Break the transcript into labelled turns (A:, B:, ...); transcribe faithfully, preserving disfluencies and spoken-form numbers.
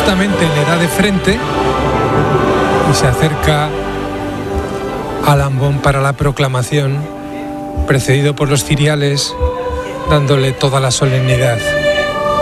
A: justamente le da de frente y se acerca al ambón para la proclamación, precedido por los ciriales, dándole toda la solemnidad.